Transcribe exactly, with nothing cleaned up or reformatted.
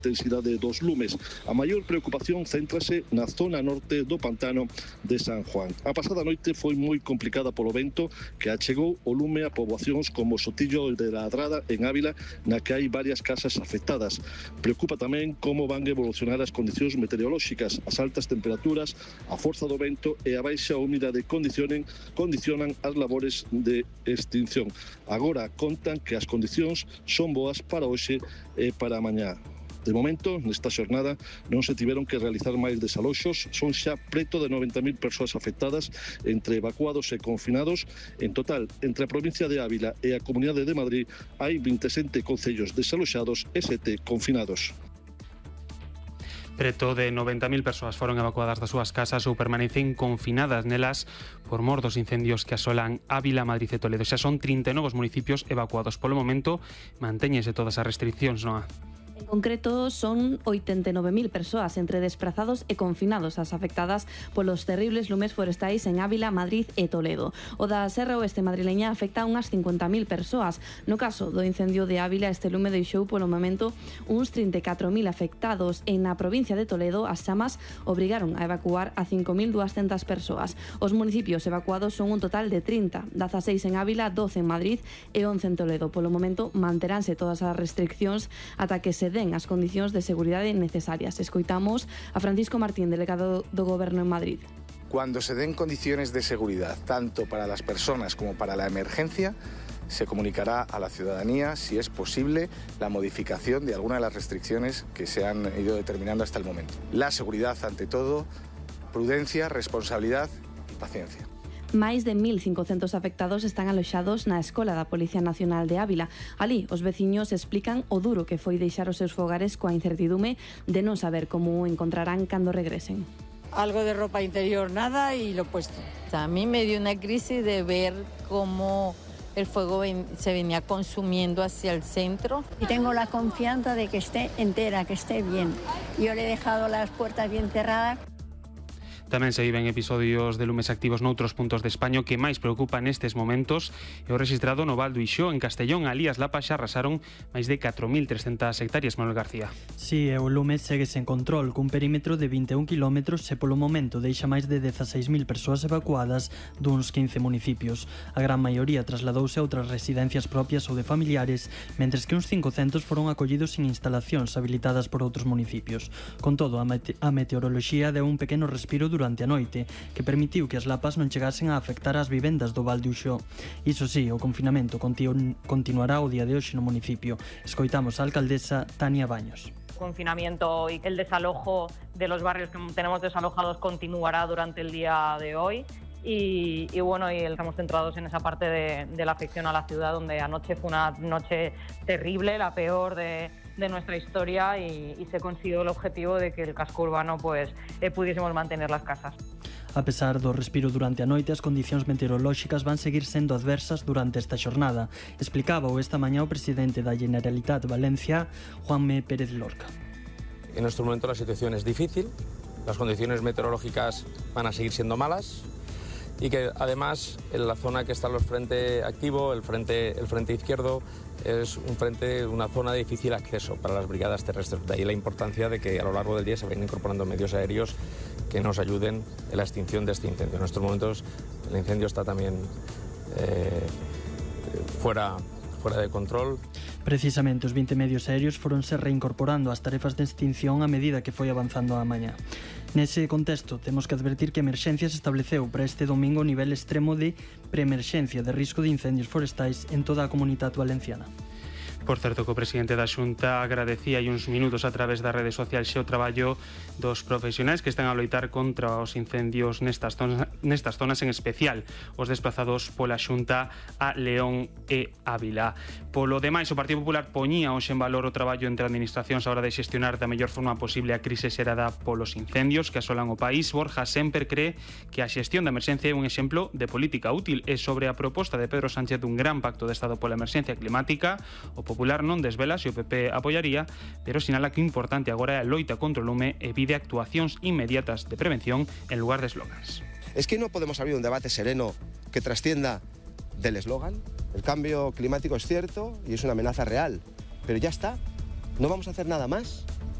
intensidade dos lumes. A maior preocupación céntrase na zona norte do pantano de San Juan. A pasada noite foi moi complicada polo vento que achegou o lume a poboacións como Sotillo de la Adrada en Ávila, na que hai varias casas afectadas. Preocupa tamén como van evolucionar as condicións meteorolóxicas. As altas temperaturas, a forza do vento e a baixa humidade condicionen, condicionan as labores de extinción. Agora contan que as condicións son boas para hoxe e para mañá. De momento, nesta xornada, non se tiveron que realizar máis desaloxos. Son xa preto de noventa mil persoas afectadas, entre evacuados e confinados. En total, entre a provincia de Ávila e a Comunidade de Madrid, hai vinte e sete concellos desaloxados e sete confinados. Preto de noventa mil persoas foron evacuadas das súas casas ou permanecen confinadas nelas por mor dos incendios que asolan Ávila, Madrid e Toledo. Xa son trinta e nove municipios evacuados. Polo momento, mantéñense todas as restriccións, non? En concreto, son oitenta e nove mil persoas entre desprazados e confinados as afectadas polos terribles lumes forestais en Ávila, Madrid e Toledo. O da Serra Oeste madrileña afecta a unhas cincuenta mil persoas. No caso do incendio de Ávila, este lume deixou polo momento uns trinta e catro mil afectados. En a provincia de Toledo, as chamas obrigaron a evacuar a cinco mil duascentas persoas. Os municipios evacuados son un total de trinta, dezaseis en Ávila, doce en Madrid e once en Toledo. Polo momento, manteránse todas as restriccións ata que se den as condicións de seguridade necesarias. Escoitamos a Francisco Martín, delegado do Goberno en Madrid. Cuando se den condiciones de seguridad, tanto para las personas como para la emergencia, se comunicará a la ciudadanía, si es posible, la modificación de alguna de las restricciones que se han ido determinando hasta el momento. La seguridad, ante todo, prudencia, responsabilidad y paciencia. Máis de mil cincocentos afectados están aloxados na Escola da Policía Nacional de Ávila. Alí, os veciños explican o duro que foi deixar os seus fogares coa incertidume de non saber como o encontrarán cando regresen. Algo de ropa interior, nada, y lo puesto. A mí me dio una crisis de ver cómo el fuego se venía consumiendo hacia el centro. Y tengo la confianza de que esté entera, que esté bien. Yo le he dejado las puertas bien cerradas. Tamén se viven episodios de lumes activos noutros puntos de España. O que máis preocupa nestes momentos é o registrado no Val do Ixó, en Castellón. Alí as lapas xa arrasaron máis de catro mil trescentas hectáreas, Manuel García. Si, sí, o lume segue sen control, cun perímetro de vinte e un kilómetros e polo momento deixa máis de dezaseis mil persoas evacuadas duns quince municipios. A gran maioría trasladouse a outras residencias propias ou de familiares, mentres que uns cincocentos foron acollidos en instalacións habilitadas por outros municipios. Con todo, a, mete a meteoroloxía deu un pequeno respiro durante durante a noite, que permitiu que as lapas non chegasen a afectar as vivendas do Val de Uxó. Iso sí, o confinamento continuará o día de hoxe no municipio. Escoitamos a alcaldesa Tania Baños. Confinamiento y el desalojo de los barrios que tenemos desalojados continuará durante el día de hoy. Y, y bueno, y estamos centrados en esa parte de, de la afección a la ciudad, donde anoche fue una noche terrible, la peor de, de nuestra historia, y, y se consiguió el objetivo de que el casco urbano pues eh, pudiésemos mantener las casas. A pesar do respiro durante a noite, as condicións meteorolóxicas van seguir sendo adversas durante esta xornada. Explicábao esta mañá o presidente da Generalitat Valencia, Juanme Pérez Lorca. En estos momentos la situación es difícil, las condiciones meteorológicas van a seguir siendo malas, y que además en la zona que está el frente activo, el frente, el frente izquierdo, es un frente, una zona de difícil acceso para las brigadas terrestres. De ahí la importancia de que a lo largo del día se vayan incorporando medios aéreos que nos ayuden en la extinción de este incendio. En estos momentos el incendio está también eh, fuera, fuera de control. Precisamente os vinte medios aéreos foronse reincorporando ás tarefas de extinción a medida que foi avanzando a mañá. Nese contexto, temos que advertir que Emerxencias estableceu para este domingo o nivel extremo de preemerxencia de risco de incendios forestais en toda a comunidade valenciana. Por certo, que o presidente da Xunta agradecía hai uns minutos a través da rede social xe o traballo dos profesionais que están a loitar contra os incendios nestas zonas, nestas zonas en especial os desplazados pola Xunta a León e Ávila. Polo demais, o Partido Popular poñía hoxe en valor o traballo entre administracións a hora de xestionar da mellor forma posible a crise xerada polos incendios que asolan o país. Borja sempre cree que a xestión da emerxencia é un exemplo de política útil, e sobre a proposta de Pedro Sánchez dun gran pacto de Estado pola emerxencia climática, o Popular non desvela se o P P apoiaría, pero sinala que o importante agora é a loita contra o lume e pide actuacións inmediatas de prevención en lugar de eslogans. Es que no podemos abrir un debate sereno que trascienda del eslogan. El cambio climático es cierto y es una amenaza real, pero ya está. No vamos a hacer nada más.